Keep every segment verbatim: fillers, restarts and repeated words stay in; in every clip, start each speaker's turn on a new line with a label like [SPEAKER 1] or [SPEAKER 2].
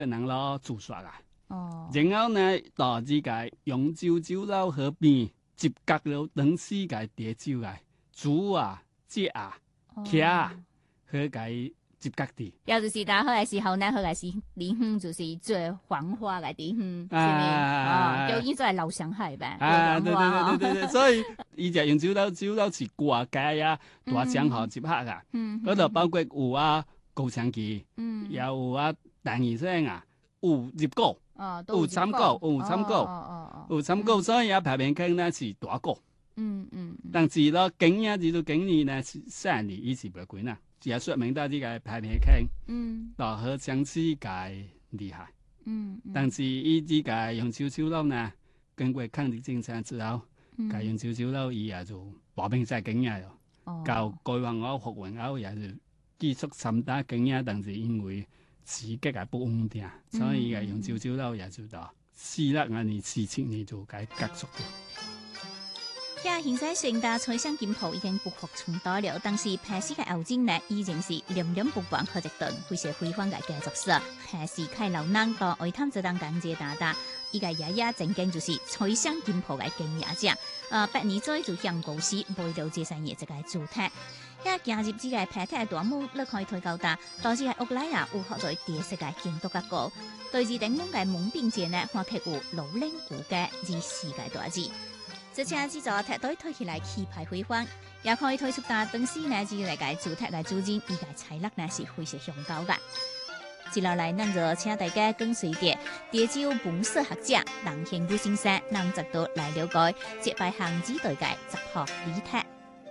[SPEAKER 1] 能攞做刷啊。
[SPEAKER 2] 哦，
[SPEAKER 1] 然後呢，到這個永州酒樓河邊接隔了等四個地酒嘅豬啊、雞啊、鴨啊，去個接隔地。
[SPEAKER 2] 也就是打開嘅時候呢，佢係是離鄉就是最黃花嘅地鄉，是咪？
[SPEAKER 1] 啊，
[SPEAKER 2] 哦，叫依在老上海唄，
[SPEAKER 1] 啊，
[SPEAKER 2] 黃
[SPEAKER 1] 對
[SPEAKER 2] 花
[SPEAKER 1] 對對對對，所以伊只用酒樓酒樓是掛街啊，大江河接客啊，嗰度包括有啊高牆記，
[SPEAKER 2] 嗯，
[SPEAKER 1] 有啊大二聲啊，有接歌。
[SPEAKER 2] 哦，
[SPEAKER 1] 有參告，有參告，
[SPEAKER 2] 哦
[SPEAKER 1] 有參告，所以啊，排名坑呢是大個，
[SPEAKER 2] 嗯嗯，
[SPEAKER 1] 但是咯，經驗至到經驗呢是三年以前不管啦，只係說明到呢個排名坑，
[SPEAKER 2] 嗯，
[SPEAKER 1] 到和相似嘅厲害，
[SPEAKER 2] 嗯，
[SPEAKER 1] 但是依啲嘅用少少咯呢，經過抗日戰爭之後，嘅用少少咯，伊也就保平晒經驗咯，教改運我學運後也就繼續參加經驗，但是因為刺激係不穩定，所以嘅用少少咯也就到四六啊年、四七年就該結束掉。
[SPEAKER 2] 遐現在盛大彩香金鋪已經不復存在了，但是拍攝嘅後景呢，依然是念念不忘好一頓，非常輝煌嘅傑作色。拍攝開老人到外灘這檔港姐打打，依個爺爺正經就是彩香金鋪嘅經營者。呃，八年左就向公司買到這產業這個主題。遐行入這個拍攝嘅大幕，你可以推高大，到這個屋內啊有好多地色嘅建築結構，對住頂門嘅門邊前呢，或者有老嶺古嘅二四個大字。這車製作踢隊推起來氣派輝煌，也可以推出大燈絲呢，至嚟個主題嘅主人，依個彩粒呢是非常雄高嘅。接落嚟，咱就請大家跟隨着地酒本色學者林慶宇先生，能直到來了解接拜行指隊嘅集合禮帖。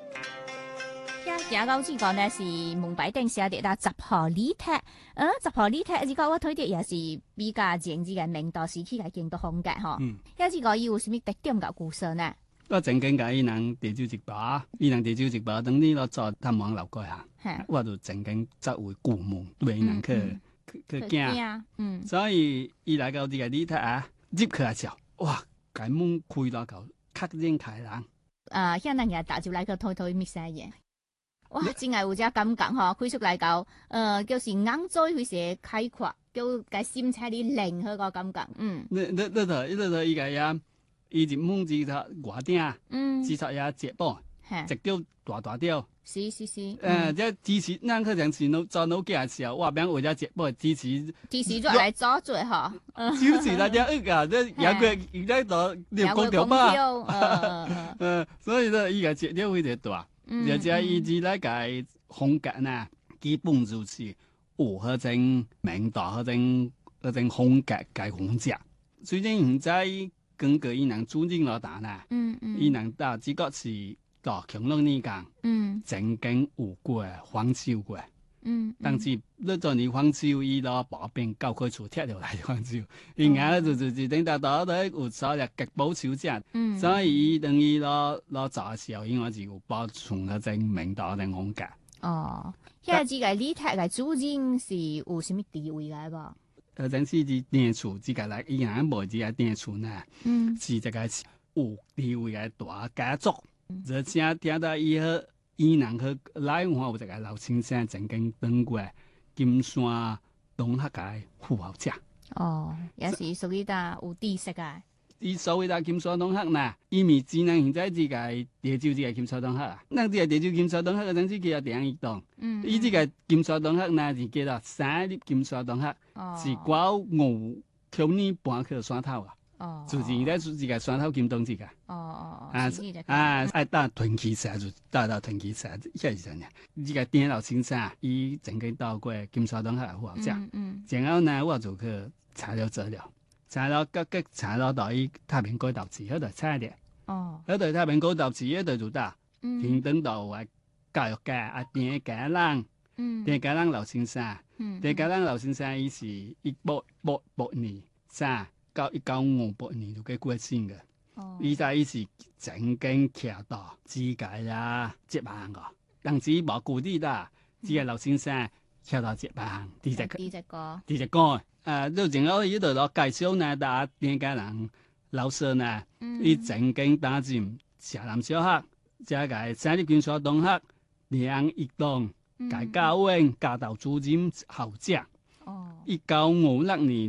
[SPEAKER 2] 行到這個呢是門牌頂寫的啦，集合禮帖。呃，集合禮帖呢個我推的也是比較正字嘅明代時期嘅建築風格吼。嗯，一呢個有什麼特點嘅故事呢？
[SPEAKER 1] 我正經講伊能地酒直把，伊能地酒直把，等你落做探望樓過下，我就正經作為顧問對伊能去去去驚。嗯，所以伊來到呢個禮帖啊，入去嘅時候，哇，解門開到個客人開朗。
[SPEAKER 2] 啊，現在人打就來個推推咩嘢嘢？哇，真係有隻感覺嗬，開出嚟講，誒，就是眼嘴佢寫開闊，叫個心彩啲靈嗰個感覺，嗯。
[SPEAKER 1] 你你你頭，你頭依個呀，伊入門至頭外頂，嗯，至頭也接波，直雕大大雕。
[SPEAKER 2] 是是是。
[SPEAKER 1] 誒，即支持，咱可能是腦做腦機嘅時候，話邊為咗接波支持。
[SPEAKER 2] 支持咗嚟左嘴嗬。
[SPEAKER 1] 支持大家一個，即有個而家度條公條吧。誒，所以咧，依個接雕會就大。而且以至咧嘅風格呢，基本就是有嗰種明代嗰種嗰種風格嘅風格。雖然現在根據伊能主人老大呢，嗯嗯，伊能到只個是到強龍呢講，嗯，正經有過荒燒過，嗯，但是你做你荒燒伊咯，把柄交開處貼落嚟荒燒，而家就就就等到到到有所謂極保守者，嗯，所以等於攞攞做嘅時候，應該就有保存嗰種明代嘅風格。
[SPEAKER 2] 哦，現在這個禮帖嘅主人是有什麼地位嘅噃？
[SPEAKER 1] 誒，陣時啲店主，這個嚟伊人無這個店主呢，嗯，是這個有地位嘅大家族，而且聽到以後。伊能去來我有一個老先生曾經當過金山東客嘅富豪者。哦，
[SPEAKER 2] 也是屬於大有知識嘅。
[SPEAKER 1] 伊所謂的金山東客呢，伊咪只能現在這個地酒這個金山東客啊，那這個地酒金山東客嗰陣時叫點樣移動？嗯，伊這個金山東客呢是叫做三粒金山東客，哦、是掛五去年搬去山頭啊。哦，就是現在是這個山頭金東這個。哦哦哦，啊啊，愛到屯溪社就到到屯溪社，遐是怎樣？這個店老先生，伊曾經到過金山東客富豪者，嗯，然後呢，我就去查了資料，查了各個查了到伊太平高頭祠嗰度差啲。哦，嗰度太平高頭祠嗰度就到，平等到啊教育界啊店家人，嗯，店家人老先生，嗯，店家人老先生伊是一八八八年啥？到一九五八年就佢過身嘅，伊在伊是曾經徛到自家呀接班個，但是冇固定啦，只係老先生徛到接班，第隻
[SPEAKER 2] 第隻歌，
[SPEAKER 1] 第隻歌，誒，都仲有呢度攞介紹呢，大家點解人老師呢？伊曾經擔任社南小學，即係三立軍校東學，兩一棟，介教員教導主任校長。哦， 一九五六年